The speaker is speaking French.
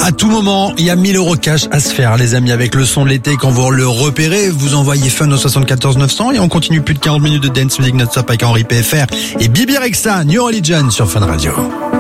À tout moment, il y a 1000 € cash à se faire, les amis, avec le son de l'été. Quand vous le repérez, vous envoyez Fun au 74 900 et on continue plus de 40 minutes de dance music non-stop avec Henri PFR et Bibi Rexha, New Religion sur Fun Radio.